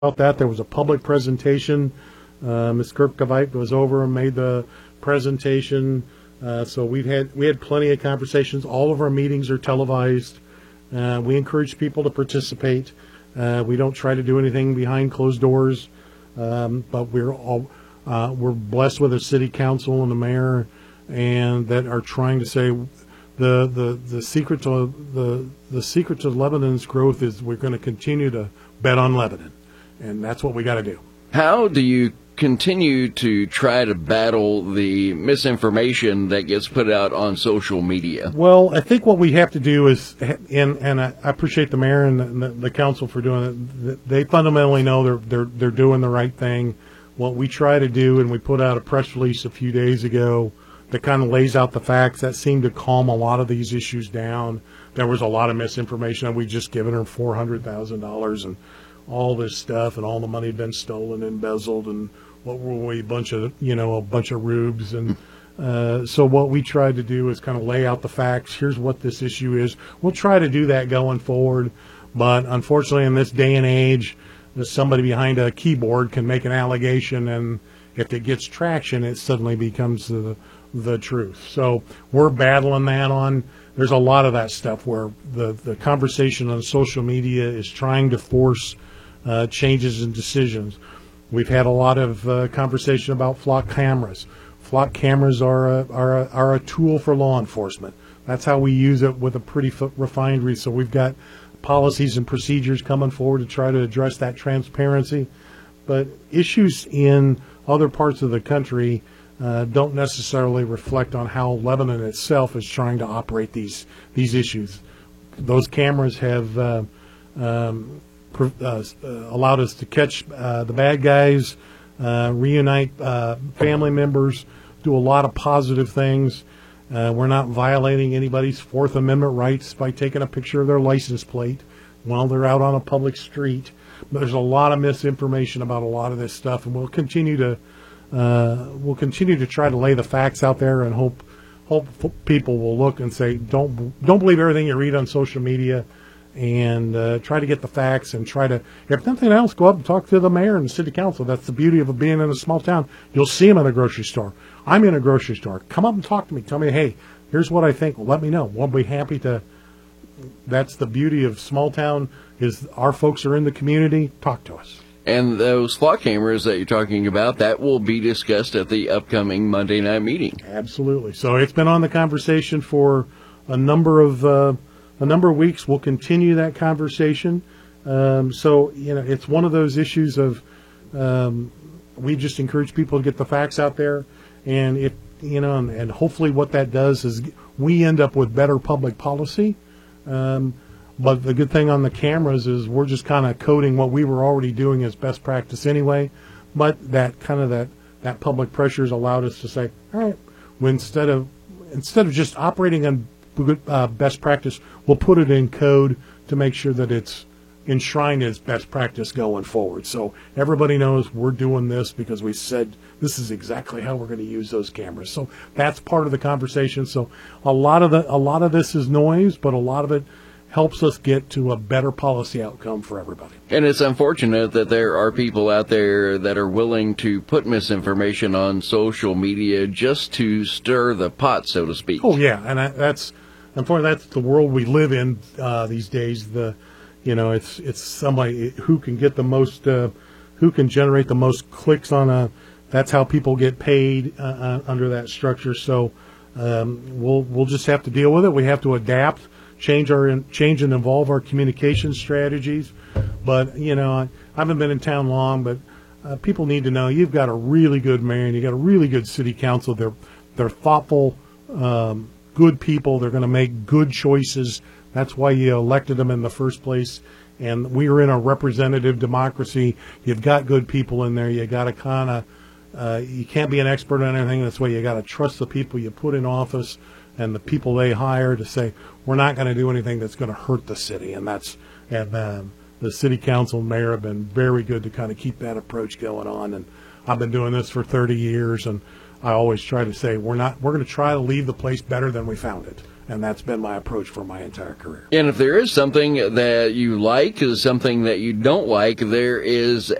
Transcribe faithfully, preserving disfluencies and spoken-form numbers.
about that. There was a public presentation. Uh, Miz Kirkavite was over and made the presentation. Uh, so we've had we had plenty of conversations. All of our meetings are televised. Uh, we encourage people to participate. Uh, we don't try to do anything behind closed doors, um, but we're all uh, we're blessed with a city council and a mayor, and that are trying to say the the the secret to the the secret to Lebanon's growth is we're going to continue to bet on Lebanon, and that's what we got to do. How do you continue to try to battle the misinformation that gets put out on social media? Well, I think what we have to do is, and and I appreciate the mayor and the, the council for doing it. They fundamentally know they're they're they're doing the right thing. What we try to do, and we put out a press release a few days ago that kind of lays out the facts. That seemed to calm a lot of these issues down. There was a lot of misinformation, and we just given her four hundred thousand dollars and all this stuff, and all the money had been stolen, embezzled, and what were we, a bunch of, you know, a bunch of rubes. And uh, so what we tried to do is kind of lay out the facts. Here's what this issue is. We'll try to do that going forward. But unfortunately, in this day and age, somebody behind a keyboard can make an allegation, and if it gets traction, it suddenly becomes the, the truth. So we're battling that on. There's a lot of that stuff where the, the conversation on social media is trying to force uh, changes and decisions. We've had a lot of uh, conversation about flock cameras. Flock cameras are a, are, a, are a tool for law enforcement. That's how we use it with a pretty f- refined reason. So we've got policies and procedures coming forward to try to address that transparency. But issues in other parts of the country uh, don't necessarily reflect on how Lebanon itself is trying to operate these these issues. Those cameras have uh, um, Uh, allowed us to catch uh, the bad guys, uh, reunite uh, family members, do a lot of positive things. Uh, we're not violating anybody's Fourth Amendment rights by taking a picture of their license plate while they're out on a public street. But there's a lot of misinformation about a lot of this stuff, and we'll continue to uh, we'll continue to try to lay the facts out there, and hope hope people will look and say, don't don't believe everything you read on social media. And uh, try to get the facts, and try to, if nothing else, go up and talk to the mayor and the city council. That's the beauty of being in a small town. You'll see them in a grocery store. I'm in a grocery store. Come up and talk to me. Tell me, hey, here's what I think. Let me know. We'll be happy to. That's the beauty of small town, is our folks are in the community. Talk to us. And those flock cameras that you're talking about, that will be discussed at the upcoming Monday night meeting. Absolutely. So it's been on the conversation for a number of uh, A number of weeks. We'll continue that conversation. Um, so, you know, it's one of those issues of um, we just encourage people to get the facts out there. And, if you know, and, and hopefully what that does is we end up with better public policy. Um, but the good thing on the cameras is we're just kind of coding what we were already doing as best practice anyway. But that kind of that, that public pressure has allowed us to say, all right, well, instead of instead of just operating on Uh, best practice, we'll put it in code to make sure that it's enshrined as best practice going forward. So everybody knows we're doing this because we said this is exactly how we're going to use those cameras. So that's part of the conversation. So a lot of the a lot of this is noise, but a lot of it helps us get to a better policy outcome for everybody. And it's unfortunate that there are people out there that are willing to put misinformation on social media just to stir the pot, so to speak. Oh yeah, and I, that's unfortunately that's the world we live in uh, these days. The, you know, it's it's somebody who can get the most, uh, who can generate the most clicks on a. That's how people get paid uh, uh, under that structure. So um, we'll we'll just have to deal with it. We have to adapt, change our change and evolve our communication strategies. But you know, I, I haven't been in town long, but uh, people need to know you've got a really good mayor and you got a really good city council. They're they're thoughtful, um, good people. They're going to make good choices. That's why you elected them in the first place. And we are in a representative democracy. You've got good people in there. You got to kind of, uh, you can't be an expert on anything. That's why you got to trust the people you put in office and the people they hire to say, we're not going to do anything that's going to hurt the city. And that's, and um, the city council and mayor have been very good to kind of keep that approach going on. And I've been doing this for thirty years, and I always try to say, we're not, we're going to try to leave the place better than we found it. And that's been my approach for my entire career. And if there is something that you like, something that you don't like, there is